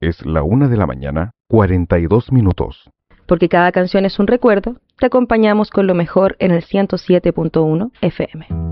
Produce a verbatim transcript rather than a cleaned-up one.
Es la una de la mañana, cuarenta y dos minutos. Porque cada canción es un recuerdo, te acompañamos con lo mejor en el ciento siete punto uno F M.